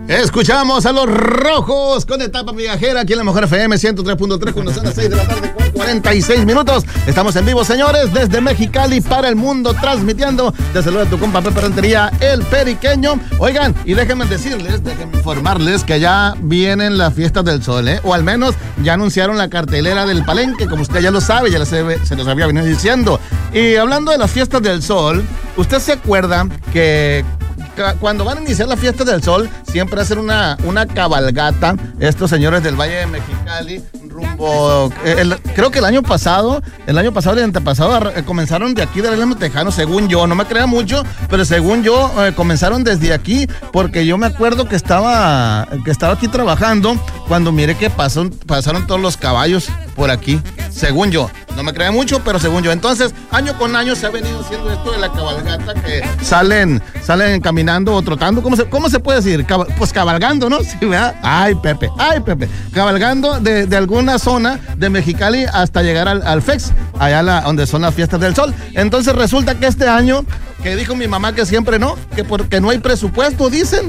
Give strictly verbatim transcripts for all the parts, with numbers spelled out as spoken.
Escuchamos a Los Rojos con Etapa Viajera aquí en la Mejor F M ciento tres punto tres cuando son las seis de la tarde con cuarenta y seis minutos. Estamos en vivo, señores, desde Mexicali para el mundo, transmitiendo. Te saluda tu compa Pepe Rentería, el Periqueño. Oigan, y déjenme decirles, déjenme informarles que ya vienen las fiestas del sol, ¿eh? O al menos ya anunciaron la cartelera del Palenque, como usted ya lo sabe, ya se, se los había venido diciendo. Y hablando de las fiestas del sol, ¿usted se acuerda que cuando van a iniciar la fiesta del sol, siempre hacen una, una cabalgata, estos señores del Valle de Mexicali, rumbo, el, creo que el año pasado, el año pasado y el antepasado comenzaron de aquí del Álamo Tejano, según yo, no me crea mucho, pero según yo eh, comenzaron desde aquí, porque yo me acuerdo que estaba, que estaba aquí trabajando cuando miré que pasó, pasaron todos los caballos por aquí, según yo. No me cree mucho, pero según yo. Entonces, año con año se ha venido haciendo esto de la cabalgata, que salen, salen caminando o trotando. ¿Cómo se, cómo se puede decir? Cab- pues cabalgando, ¿no? Sí, ¿verdad? Ay, Pepe, ay, Pepe. Cabalgando de, de alguna zona de Mexicali hasta llegar al, al F E X, allá la, donde son las fiestas del sol. Entonces, resulta que este año, que dijo mi mamá que siempre no, que porque no hay presupuesto, dicen.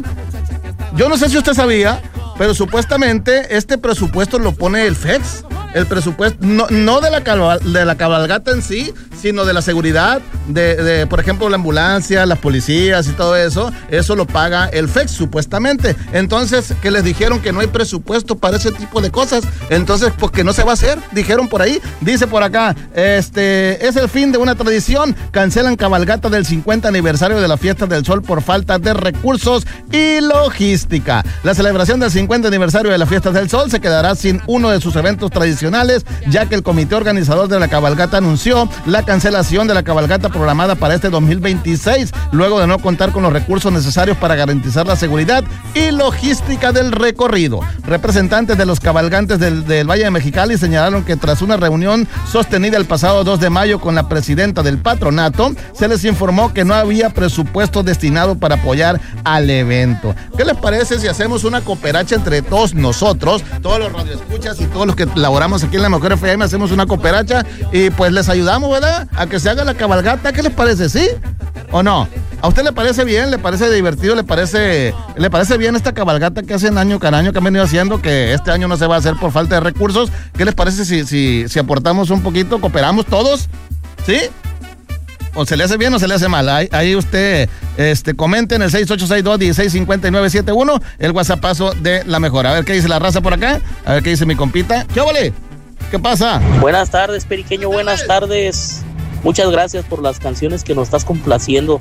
Yo no sé si usted sabía, pero supuestamente este presupuesto lo pone el F E X. El presupuesto, no, no de, la cabal, de la cabalgata en sí, sino de la seguridad, de, de, por ejemplo, la ambulancia, las policías y todo eso, eso lo paga el F E X, supuestamente. Entonces, que les dijeron que no hay presupuesto para ese tipo de cosas, entonces, pues que no se va a hacer, dijeron por ahí, dice por acá, este, es el fin de una tradición, cancelan cabalgata del cincuenta aniversario de la Fiesta del Sol por falta de recursos y logística. La celebración del cincuenta aniversario de la Fiesta del Sol se quedará sin uno de sus eventos tradicionales, ya que el comité organizador de la cabalgata anunció la cancelación de la cabalgata programada para este dos mil veintiséis, luego de no contar con los recursos necesarios para garantizar la seguridad y logística del recorrido. Representantes de los cabalgantes del, del Valle de Mexicali señalaron que tras una reunión sostenida el pasado dos de mayo con la presidenta del patronato, se les informó que no había presupuesto destinado para apoyar al evento. ¿Qué les parece si hacemos una cooperacha entre todos nosotros, todos los radioescuchas y todos los que laboramos aquí en la Mejor F M, hacemos una cooperacha y pues les ayudamos, ¿verdad? A que se haga la cabalgata. ¿Qué les parece? ¿Sí o no? ¿A usted le parece bien? ¿Le parece divertido? ¿Le parece, le parece bien esta cabalgata que hacen año cada año, que han venido haciendo, que este año no se va a hacer por falta de recursos? ¿Qué les parece si, si, si aportamos un poquito, cooperamos todos? ¿Sí? ¿O se le hace bien o se le hace mal? Ahí, ahí usted este, comente en el seis ocho seis dos, uno seis cinco nueve siete uno, el WhatsAppazo de La Mejor. A ver qué dice la raza por acá, a ver qué dice mi compita. ¿Qué óvole? ¿Qué pasa? Buenas tardes, Periqueño, buenas tardes. Muchas gracias por las canciones que nos estás complaciendo.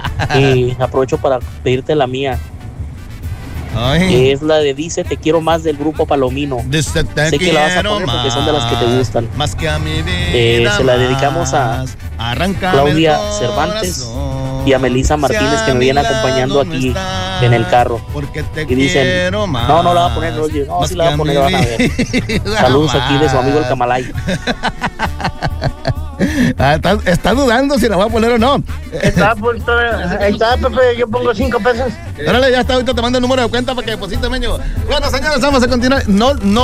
Y aprovecho para pedirte la mía. Ay. Que es la de Dice Te Quiero Más del grupo Palomino. Dice, te sé que la vas a poner porque son de las que te gustan. Más que a mi vida. Eh, se la dedicamos a Claudia Cervantes y a Melissa Martínez, que me vienen acompañando aquí en el carro. Y dicen, no, no la va a poner, no, no sí la va a poner, van a ver. Saludos aquí de su amigo el Camalay. Ah, está, está dudando si la va a poner o no. Está, pues, ahí está, Pepe, yo pongo cinco pesos. Órale, ya está, ahorita te mando el número de cuenta para que deposite, meño. Bueno, señores, vamos a continuar. No, no.